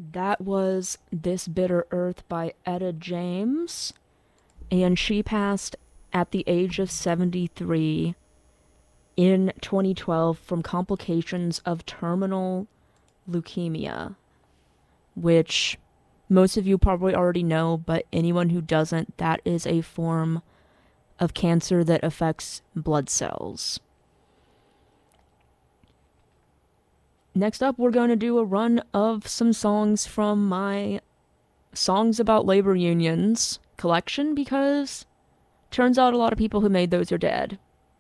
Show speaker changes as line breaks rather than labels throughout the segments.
That was This Bitter Earth by Etta James, and she passed at the age of 73 in 2012 from complications of terminal leukemia, which most of you probably already know, but anyone who doesn't, that is a form of cancer that affects blood cells. Next up, we're going to do a run of some songs from my Songs About Labor Unions collection because turns out a lot of people who made those are dead.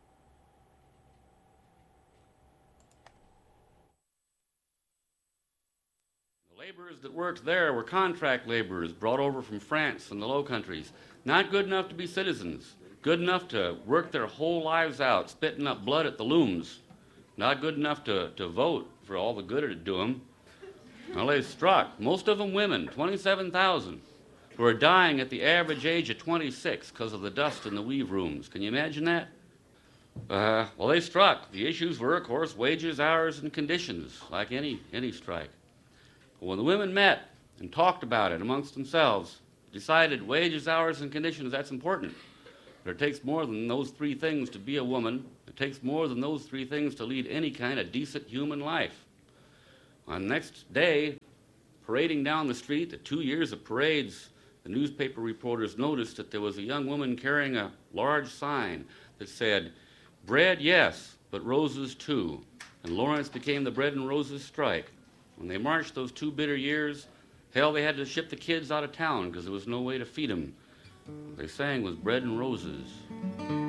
The laborers that worked there were contract laborers brought over from France and the Low Countries, not good enough to be citizens, good enough to work their whole lives out, spitting up blood at the looms, not good enough to vote for all the good it'd do them. Well, they struck, most of them women, 27,000, who are dying at the average age of 26 because of the dust in the weave rooms. Can you imagine that? Well, they struck. The issues were, of course, wages, hours, and conditions, like any strike. But when the women met and talked about it amongst themselves, decided wages, hours, and conditions, that's important. But it takes more than those three things to be a woman. It takes more than those three things to lead any kind of decent human life. On the next day, parading down the street, the 2 years of parades, the newspaper reporters noticed that there was a young woman carrying a large sign that said, "Bread, yes, but roses too." And Lawrence became the Bread and Roses strike. When they marched those 2 bitter years, hell, they had to ship the kids out of town because there was no way to feed them. What they sang was Bread and Roses.